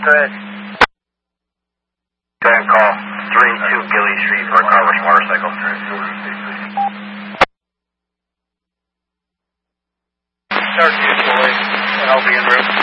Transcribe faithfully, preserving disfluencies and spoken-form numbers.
Go ahead. Go ahead and call three two Gilly Street for a car with motorcycle. Start two, boy, and I'll be en route.